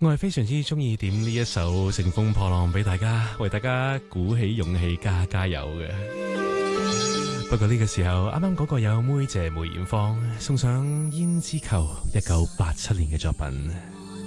我係非常之中意點呢一首《乘風破浪》俾大家，為大家鼓起勇氣加油嘅。不過呢個時候，啱啱嗰個有妹姐梅艷芳送上《胭脂扣》1987年嘅作品。